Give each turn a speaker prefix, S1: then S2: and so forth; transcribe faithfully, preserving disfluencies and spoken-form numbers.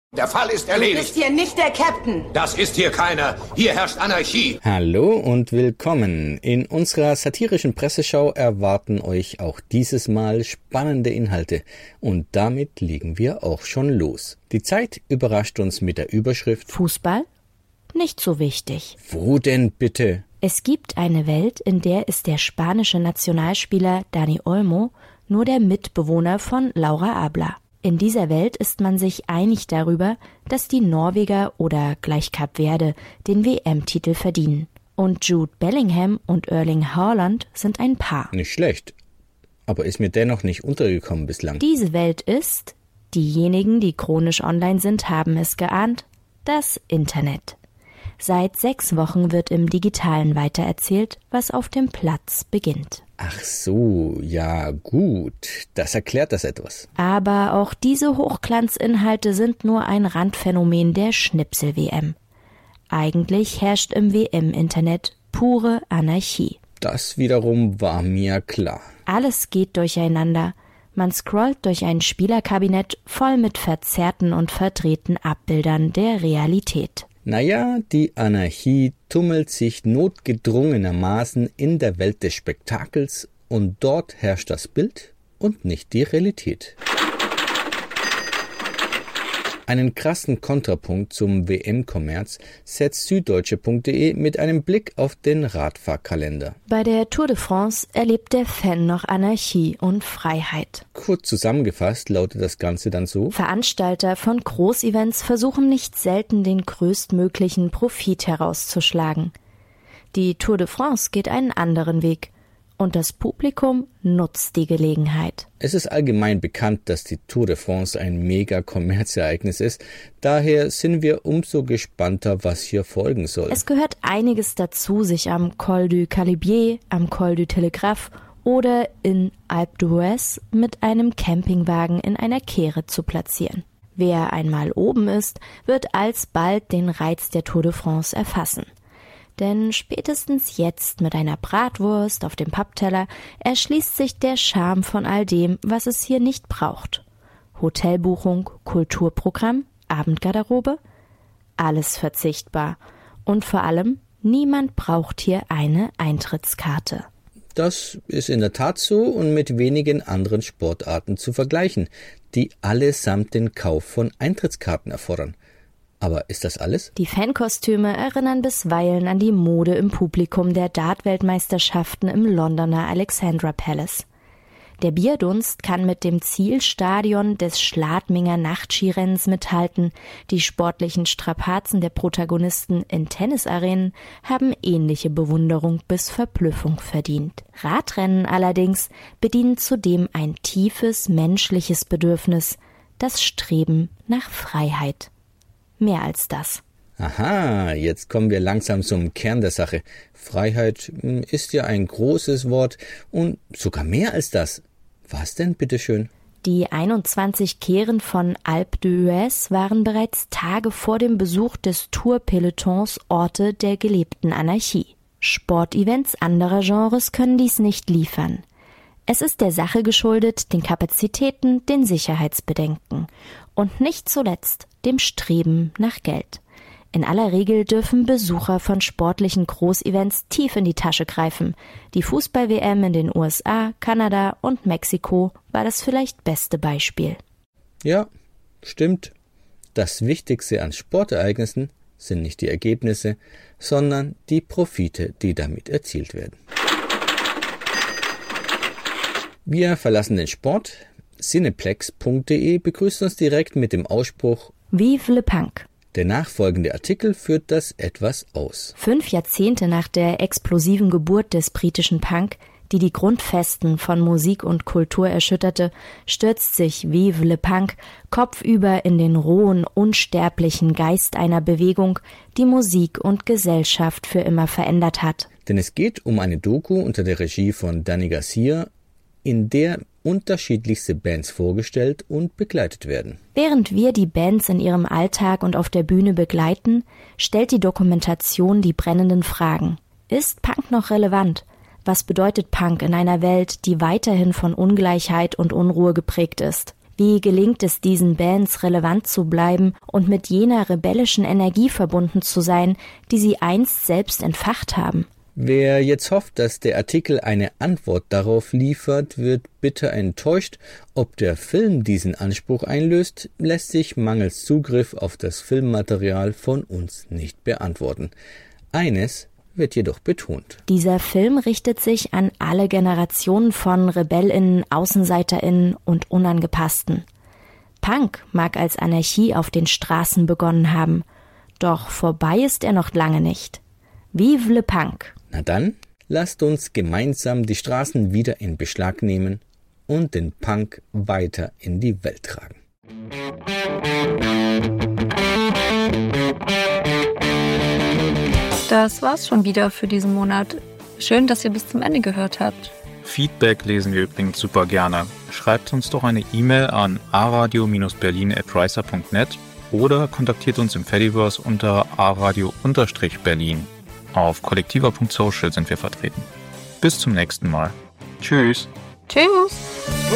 S1: Der Fall ist erledigt.
S2: Du bist hier nicht der Captain.
S1: Das ist hier keiner. Hier herrscht Anarchie.
S3: Hallo und willkommen. In unserer satirischen Presseschau erwarten euch auch dieses Mal spannende Inhalte. Und damit legen wir auch schon los. Die Zeit überrascht uns mit der Überschrift
S4: Fußball? Nicht so wichtig.
S3: Wo denn bitte?
S4: Es gibt eine Welt, in der ist der spanische Nationalspieler Dani Olmo nur der Mitbewohner von Laura Abla. In dieser Welt ist man sich einig darüber, dass die Norweger oder gleich Kap Verde den W M-Titel verdienen. Und Jude Bellingham und Erling Haaland sind ein Paar.
S3: Nicht schlecht, aber ist mir dennoch nicht untergekommen bislang.
S4: Diese Welt ist, diejenigen, die chronisch online sind, haben es geahnt, das Internet. Seit sechs Wochen wird im Digitalen weitererzählt, was auf dem Platz beginnt.
S3: Ach so, ja gut, das erklärt das etwas.
S4: Aber auch diese Hochglanzinhalte sind nur ein Randphänomen der Schnipsel-W M. Eigentlich herrscht im W M-Internet pure Anarchie.
S3: Das wiederum war mir klar.
S4: Alles geht durcheinander. Man scrollt durch ein Spielerkabinett voll mit verzerrten und verdrehten Abbildern der Realität.
S3: Naja, die Anarchie tummelt sich notgedrungenermaßen in der Welt des Spektakels und dort herrscht das Bild und nicht die Realität. Einen krassen Kontrapunkt zum W M-Kommerz setzt süddeutsche punkt de mit einem Blick auf den Radfahrkalender.
S4: Bei der Tour de France erlebt der Fan noch Anarchie und Freiheit.
S3: Kurz zusammengefasst lautet das Ganze dann so:
S4: Veranstalter von Großevents versuchen nicht selten, den größtmöglichen Profit herauszuschlagen. Die Tour de France geht einen anderen Weg. Und das Publikum nutzt die Gelegenheit.
S3: Es ist allgemein bekannt, dass die Tour de France ein Mega-Kommerzereignis ist. Daher sind wir umso gespannter, was hier folgen soll.
S4: Es gehört einiges dazu, sich am Col du Calibier, am Col du Telegraphe oder in Alpe d'Huez mit einem Campingwagen in einer Kehre zu platzieren. Wer einmal oben ist, wird alsbald den Reiz der Tour de France erfassen. Denn spätestens jetzt mit einer Bratwurst auf dem Pappteller erschließt sich der Charme von all dem, was es hier nicht braucht. Hotelbuchung, Kulturprogramm, Abendgarderobe, alles verzichtbar. Und vor allem, niemand braucht hier eine Eintrittskarte.
S3: Das ist in der Tat so und mit wenigen anderen Sportarten zu vergleichen, die allesamt den Kauf von Eintrittskarten erfordern. Aber ist das alles?
S4: Die Fankostüme erinnern bisweilen an die Mode im Publikum der Dart-Weltmeisterschaften im Londoner Alexandra Palace. Der Bierdunst kann mit dem Zielstadion des Schladminger Nachtskirennens mithalten. Die sportlichen Strapazen der Protagonisten in Tennisarenen haben ähnliche Bewunderung bis Verblüffung verdient. Radrennen allerdings bedienen zudem ein tiefes menschliches Bedürfnis, das Streben nach Freiheit. Mehr als das.
S3: Aha, jetzt kommen wir langsam zum Kern der Sache. Freiheit ist ja ein großes Wort und sogar mehr als das. Was denn, bitteschön?
S4: Die einundzwanzig Kehren von Alpe d'Huez waren bereits Tage vor dem Besuch des Tour-Pelotons Orte der gelebten Anarchie. Sportevents anderer Genres können dies nicht liefern. Es ist der Sache geschuldet, den Kapazitäten, den Sicherheitsbedenken und nicht zuletzt dem Streben nach Geld. In aller Regel dürfen Besucher von sportlichen Großevents tief in die Tasche greifen. Die Fußball-W M in den U S A, Kanada und Mexiko war das vielleicht beste Beispiel.
S3: Ja, stimmt. Das Wichtigste an Sportereignissen sind nicht die Ergebnisse, sondern die Profite, die damit erzielt werden. Wir verlassen den Sport. Cineplex punkt de begrüßt uns direkt mit dem Ausspruch
S4: Vive le Punk.
S3: Der nachfolgende Artikel führt das etwas aus.
S4: Fünf Jahrzehnte nach der explosiven Geburt des britischen Punk, die die Grundfesten von Musik und Kultur erschütterte, stürzt sich Vive le Punk kopfüber in den rohen, unsterblichen Geist einer Bewegung, die Musik und Gesellschaft für immer verändert hat.
S3: Denn es geht um eine Doku unter der Regie von Danny Garcia, in der unterschiedlichste Bands vorgestellt und begleitet werden.
S4: Während wir die Bands in ihrem Alltag und auf der Bühne begleiten, stellt die Dokumentation die brennenden Fragen. Ist Punk noch relevant? Was bedeutet Punk in einer Welt, die weiterhin von Ungleichheit und Unruhe geprägt ist? Wie gelingt es diesen Bands, relevant zu bleiben und mit jener rebellischen Energie verbunden zu sein, die sie einst selbst entfacht haben?
S3: Wer jetzt hofft, dass der Artikel eine Antwort darauf liefert, wird bitter enttäuscht. Ob der Film diesen Anspruch einlöst, lässt sich mangels Zugriff auf das Filmmaterial von uns nicht beantworten. Eines wird jedoch betont.
S4: Dieser Film richtet sich an alle Generationen von RebellInnen, AußenseiterInnen und Unangepassten. Punk mag als Anarchie auf den Straßen begonnen haben, doch vorbei ist er noch lange nicht. Vive le Punk!
S3: Na dann, lasst uns gemeinsam die Straßen wieder in Beschlag nehmen und den Punk weiter in die Welt tragen.
S2: Das war's schon wieder für diesen Monat. Schön, dass ihr bis zum Ende gehört habt.
S5: Feedback lesen wir übrigens super gerne. Schreibt uns doch eine E-Mail an a radio berlin at riser punkt net oder kontaktiert uns im Fediverse unter a radio berlin. Auf kollektiva punkt social sind wir vertreten. Bis zum nächsten Mal. Tschüss.
S2: Tschüss.